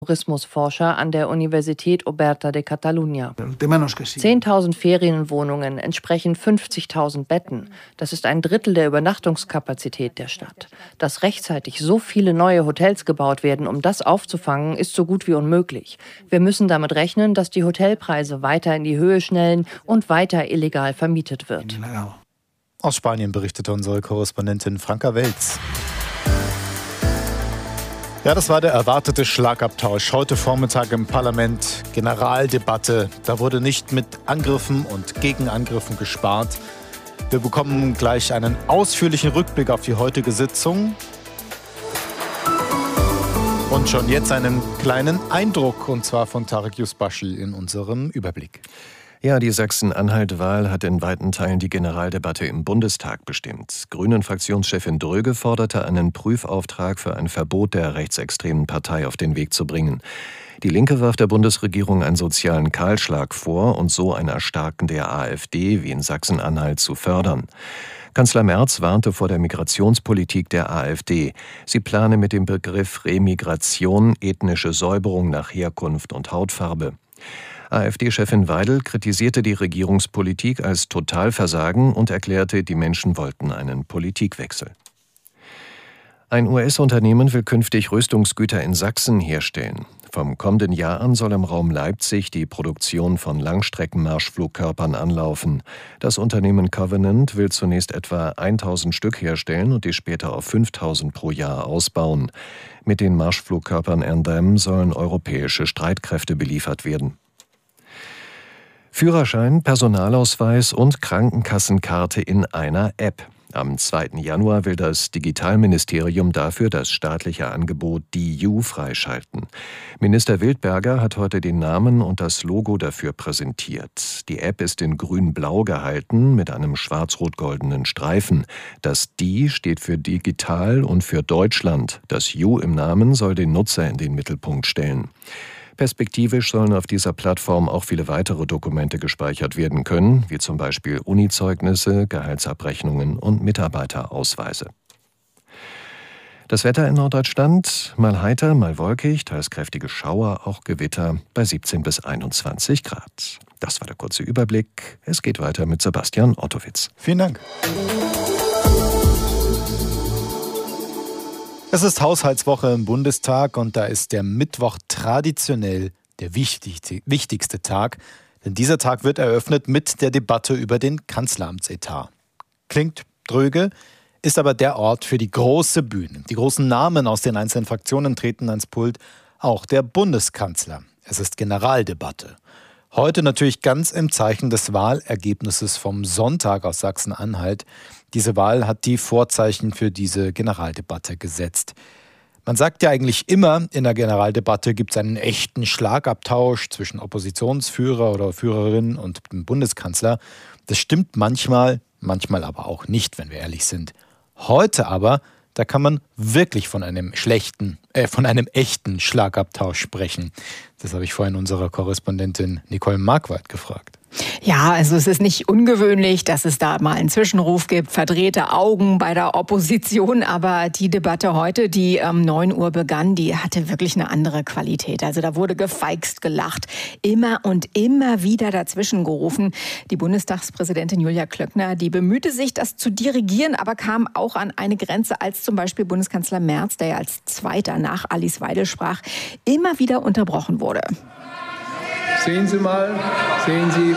Tourismusforscher an der Universität Oberta de Catalunya. 10.000 Ferienwohnungen entsprechen 50.000 Betten. Das ist ein Drittel der Übernachtungskapazität der Stadt. Dass rechtzeitig so viele neue Hotels gebaut werden, um das aufzufangen, ist so gut wie unmöglich. Wir müssen damit rechnen, dass die Hotelpreise weiter in die Höhe schnellen und weiter illegal vermietet wird. Aus Spanien berichtete unsere Korrespondentin Franka Welz. Ja, das war der erwartete Schlagabtausch heute Vormittag im Parlament. Generaldebatte. Da wurde nicht mit Angriffen und Gegenangriffen gespart. Wir bekommen gleich einen ausführlichen Rückblick auf die heutige Sitzung. Und schon jetzt einen kleinen Eindruck, und zwar von Tarek Yusbashi in unserem Überblick. Ja, die Sachsen-Anhalt-Wahl hat in weiten Teilen die Generaldebatte im Bundestag bestimmt. Grünen-Fraktionschefin Dröge forderte einen Prüfauftrag für ein Verbot der rechtsextremen Partei auf den Weg zu bringen. Die Linke warf der Bundesregierung einen sozialen Kahlschlag vor und so ein Erstarken der AfD wie in Sachsen-Anhalt zu fördern. Kanzler Merz warnte vor der Migrationspolitik der AfD. Sie plane mit dem Begriff Remigration ethnische Säuberung nach Herkunft und Hautfarbe. AfD-Chefin Weidel kritisierte die Regierungspolitik als Totalversagen und erklärte, die Menschen wollten einen Politikwechsel. Ein US-Unternehmen will künftig Rüstungsgüter in Sachsen herstellen. Vom kommenden Jahr an soll im Raum Leipzig die Produktion von Langstreckenmarschflugkörpern anlaufen. Das Unternehmen Covenant will zunächst etwa 1.000 Stück herstellen und die später auf 5.000 pro Jahr ausbauen. Mit den Marschflugkörpern Andam sollen europäische Streitkräfte beliefert werden. Führerschein, Personalausweis und Krankenkassenkarte in einer App. Am 2. Januar will das Digitalministerium dafür das staatliche Angebot DiU freischalten. Minister Wildberger hat heute den Namen und das Logo dafür präsentiert. Die App ist in grün-blau gehalten mit einem schwarz-rot-goldenen Streifen. Das D steht für digital und für Deutschland. Das U im Namen soll den Nutzer in den Mittelpunkt stellen. Perspektivisch sollen auf dieser Plattform auch viele weitere Dokumente gespeichert werden können, wie zum Beispiel Unizeugnisse, Gehaltsabrechnungen und Mitarbeiterausweise. Das Wetter in Norddeutschland, mal heiter, mal wolkig, teils kräftige Schauer, auch Gewitter bei 17 bis 21 Grad. Das war der kurze Überblick. Es geht weiter mit Sebastian Ottowitz. Vielen Dank. Es ist Haushaltswoche im Bundestag und da ist der Mittwoch traditionell der wichtigste Tag. Denn dieser Tag wird eröffnet mit der Debatte über den Kanzleramtsetat. Klingt dröge, ist aber der Ort für die große Bühne. Die großen Namen aus den einzelnen Fraktionen treten ans Pult, auch der Bundeskanzler. Es ist Generaldebatte. Heute natürlich ganz im Zeichen des Wahlergebnisses vom Sonntag aus Sachsen-Anhalt. Diese Wahl hat die Vorzeichen für diese Generaldebatte gesetzt. Man sagt ja eigentlich immer, in der Generaldebatte gibt es einen echten Schlagabtausch zwischen Oppositionsführer oder Führerin und dem Bundeskanzler. Das stimmt manchmal aber auch nicht, wenn wir ehrlich sind. Heute aber, da kann man wirklich von einem echten Schlagabtausch sprechen. Das habe ich vorhin unserer Korrespondentin Nicole Marquardt gefragt. Ja, also es ist nicht ungewöhnlich, dass es da mal einen Zwischenruf gibt, verdrehte Augen bei der Opposition. Aber die Debatte heute, die um 9 Uhr begann, die hatte wirklich eine andere Qualität. Also da wurde gefeixt gelacht, immer und immer wieder dazwischen gerufen. Die Bundestagspräsidentin Julia Klöckner, die bemühte sich, das zu dirigieren, aber kam auch an eine Grenze, als zum Beispiel Bundeskanzler Merz, der ja als Zweiter nach Alice Weidel sprach, immer wieder unterbrochen wurde. Sehen Sie mal, sehen Sie.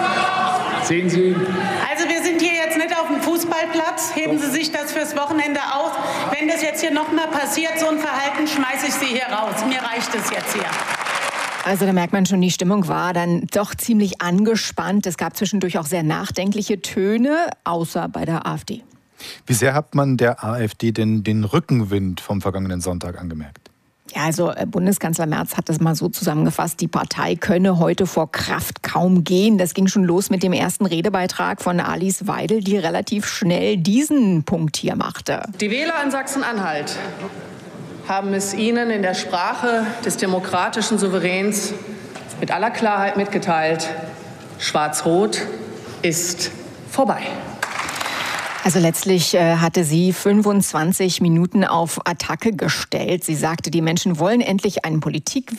Also wir sind hier jetzt nicht auf dem Fußballplatz. Heben Sie sich das fürs Wochenende aus. Wenn das jetzt hier nochmal passiert, so ein Verhalten, schmeiße ich Sie hier raus. Mir reicht es jetzt hier. Also da merkt man schon, die Stimmung war dann doch ziemlich angespannt. Es gab zwischendurch auch sehr nachdenkliche Töne, außer bei der AfD. Wie sehr hat man der AfD denn den Rückenwind vom vergangenen Sonntag angemerkt? Ja, also Bundeskanzler Merz hat das mal so zusammengefasst, die Partei könne heute vor Kraft kaum gehen. Das ging schon los mit dem ersten Redebeitrag von Alice Weidel, die relativ schnell diesen Punkt hier machte. Die Wähler in Sachsen-Anhalt haben es Ihnen in der Sprache des demokratischen Souveräns mit aller Klarheit mitgeteilt. Schwarz-Rot ist vorbei. Also letztlich hatte sie 25 Minuten auf Attacke gestellt. Sie sagte, die Menschen wollen endlich einen Politikwechsel.